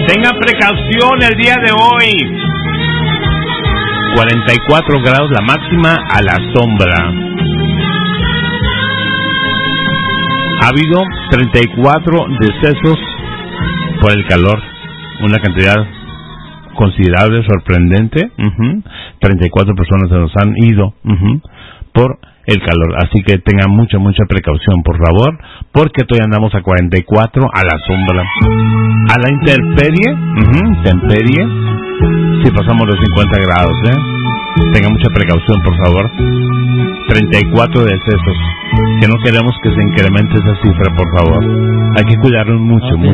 Tenga precaución el día de hoy. 44 grados la máxima a la sombra. Ha habido 34 decesos por el calor, una cantidad considerable, sorprendente. 34 personas se nos han ido por el calor, así que tengan mucha precaución, por favor, porque todavía andamos a 44 a la sombra. A la intemperie, si pasamos los 50 grados, tengan mucha precaución, por favor. 34 decesos, que no queremos que se incremente esa cifra, por favor. Hay que cuidarnos mucho.